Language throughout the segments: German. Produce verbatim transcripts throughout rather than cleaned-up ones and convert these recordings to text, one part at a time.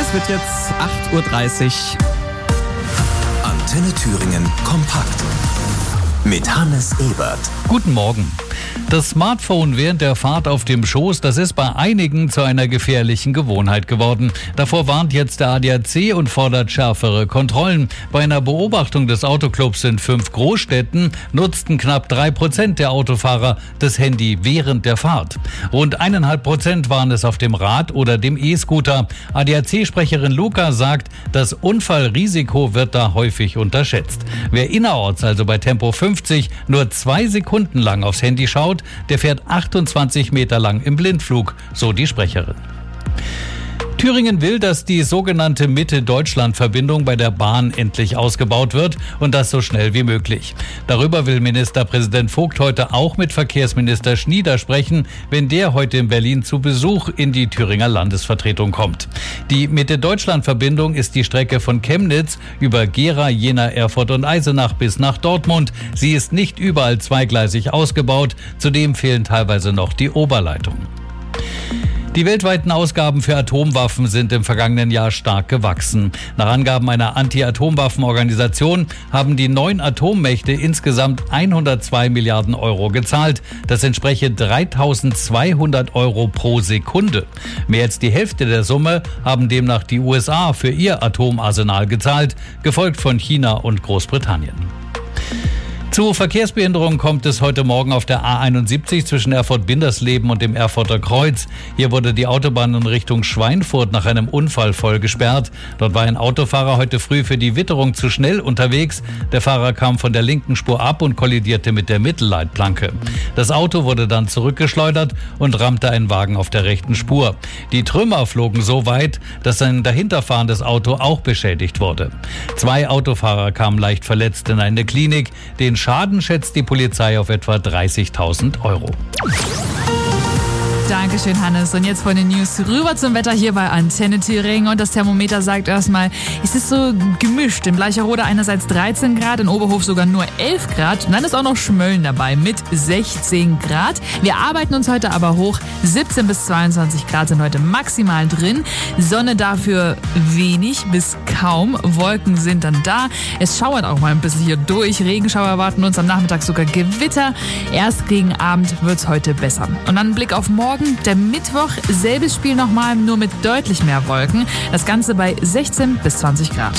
Es wird jetzt acht Uhr dreißig. Antenne Thüringen kompakt mit Hannes Ebert. Guten Morgen. Das Smartphone während der Fahrt auf dem Schoß, das ist bei einigen zu einer gefährlichen Gewohnheit geworden. Davor warnt jetzt der A D A C und fordert schärfere Kontrollen. Bei einer Beobachtung des Autoclubs in fünf Großstädten nutzten knapp drei Prozent der Autofahrer das Handy während der Fahrt. Rund eineinhalb Prozent waren es auf dem Rad oder dem E-Scooter. A D A C-Sprecherin Luca sagt, das Unfallrisiko wird da häufig unterschätzt. Wer innerorts, also bei Tempo fünfzig, nur zwei Sekunden lang aufs Handy schaut, der fährt achtundzwanzig Meter lang im Blindflug, so die Sprecherin. Thüringen will, dass die sogenannte Mitte-Deutschland-Verbindung bei der Bahn endlich ausgebaut wird und das so schnell wie möglich. Darüber will Ministerpräsident Vogt heute auch mit Verkehrsminister Schnieder sprechen, wenn der heute in Berlin zu Besuch in die Thüringer Landesvertretung kommt. Die Mitte-Deutschland-Verbindung ist die Strecke von Chemnitz über Gera, Jena, Erfurt und Eisenach bis nach Dortmund. Sie ist nicht überall zweigleisig ausgebaut, zudem fehlen teilweise noch die Oberleitungen. Die weltweiten Ausgaben für Atomwaffen sind im vergangenen Jahr stark gewachsen. Nach Angaben einer Anti-Atomwaffen-Organisation haben die neun Atommächte insgesamt hundertzwei Milliarden Euro gezahlt. Das entspreche dreitausendzweihundert Euro pro Sekunde. Mehr als die Hälfte der Summe haben demnach die U S A für ihr Atomarsenal gezahlt, gefolgt von China und Großbritannien. Zu Verkehrsbehinderungen kommt es heute Morgen auf der A einundsiebzig zwischen Erfurt-Bindersleben und dem Erfurter Kreuz. Hier wurde die Autobahn in Richtung Schweinfurt nach einem Unfall voll gesperrt. Dort war ein Autofahrer heute früh für die Witterung zu schnell unterwegs. Der Fahrer kam von der linken Spur ab und kollidierte mit der Mittelleitplanke. Das Auto wurde dann zurückgeschleudert und rammte einen Wagen auf der rechten Spur. Die Trümmer flogen so weit, dass ein dahinterfahrendes Auto auch beschädigt wurde. Zwei Autofahrer kamen leicht verletzt in eine Klinik. Den Schaden schätzt die Polizei auf etwa dreißigtausend Euro. Dankeschön, Hannes. Und jetzt von den News rüber zum Wetter hier bei Antenne Thüringen. Und das Thermometer sagt erstmal, es ist so gemischt. In Bleicherode einerseits dreizehn Grad, in Oberhof sogar nur elf Grad. Und dann ist auch noch Schmölln dabei mit sechzehn Grad. Wir arbeiten uns heute aber hoch. siebzehn bis zweiundzwanzig Grad sind heute maximal drin. Sonne dafür wenig bis kaum. Wolken sind dann da. Es schauert auch mal ein bisschen hier durch. Regenschauer erwarten uns am Nachmittag sogar Gewitter. Erst gegen Abend wird es heute besser. Und dann ein Blick auf morgen. Der Mittwoch, selbes Spiel nochmal, nur mit deutlich mehr Wolken. Das Ganze bei sechzehn bis zwanzig Grad.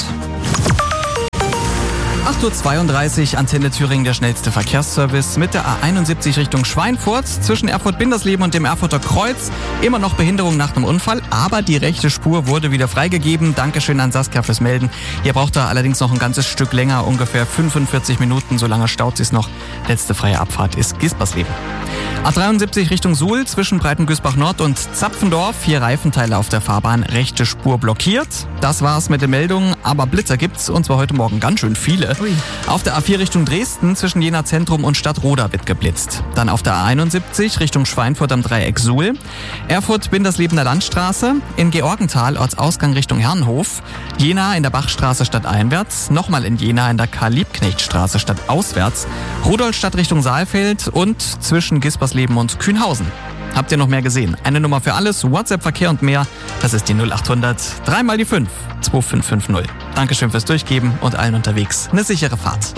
acht Uhr zweiunddreißig, Antenne Thüringen, der schnellste Verkehrsservice mit der A einundsiebzig Richtung Schweinfurt zwischen Erfurt-Bindersleben und dem Erfurter Kreuz. Immer noch Behinderung nach einem Unfall, aber die rechte Spur wurde wieder freigegeben. Dankeschön an Saskia fürs Melden. Hier braucht er allerdings noch ein ganzes Stück länger, ungefähr fünfundvierzig Minuten. So lange staut es noch. Letzte freie Abfahrt ist Gispersleben. A dreiundsiebzig Richtung Suhl zwischen Breitengüßbach Nord und Zapfendorf. Vier Reifenteile auf der Fahrbahn, rechte Spur blockiert. Das war's mit den Meldungen, aber Blitzer gibt's und zwar heute Morgen ganz schön viele. Ui. Auf der A vier Richtung Dresden zwischen Jena Zentrum und Stadtroda wird geblitzt. Dann auf der A einundsiebzig Richtung Schweinfurt am Dreieck Suhl. Erfurt-Binderslebener Landstraße. In Georgenthal Ortsausgang Richtung Herrenhof. Jena in der Bachstraße stadteinwärts. Nochmal in Jena in der Karl-Liebknecht-Straße stadtauswärts. Rudolstadt Richtung Saalfeld und zwischen Gispersleben und Kühnhausen. Habt ihr noch mehr gesehen? Eine Nummer für alles, WhatsApp-Verkehr und mehr. Das ist die null achthundert, drei mal die fünf, zwei fünf fünf null. Dankeschön fürs Durchgeben und allen unterwegs eine sichere Fahrt.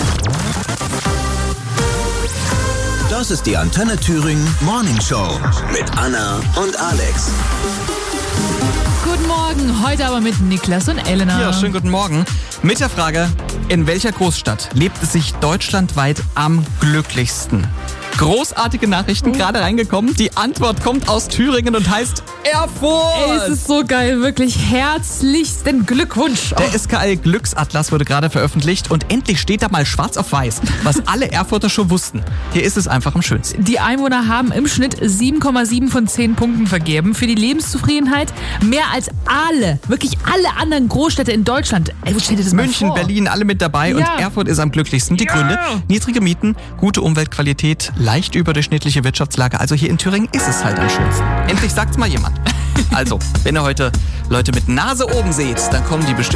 Das ist die Antenne Thüringen Morning Show mit Anna und Alex. Guten Morgen, heute aber mit Niklas und Elena. Ja, schönen guten Morgen. Mit der Frage, in welcher Großstadt lebt es sich deutschlandweit am glücklichsten? Großartige Nachrichten gerade reingekommen. Die Antwort kommt aus Thüringen und heißt Erfurt. Ey, es ist so geil, wirklich herzlichsten Glückwunsch. Der S K L-Glücksatlas wurde gerade veröffentlicht und endlich steht da mal schwarz auf weiß, was alle Erfurter schon wussten. Hier ist es einfach am schönsten. Die Einwohner haben im Schnitt sieben Komma sieben von zehn Punkten vergeben. Für die Lebenszufriedenheit mehr als alle, wirklich alle anderen Großstädte in Deutschland. Ey, wo steht das mal München, vor? Berlin, alle mit dabei Ja. und Erfurt ist am glücklichsten. Die Ja. Gründe, niedrige Mieten, gute Umweltqualität, leicht überdurchschnittliche Wirtschaftslage. Also hier in Thüringen ist es halt am schönsten. Endlich sagt's mal jemand. Also, wenn ihr heute Leute mit Nase oben seht, dann kommen die bestimmt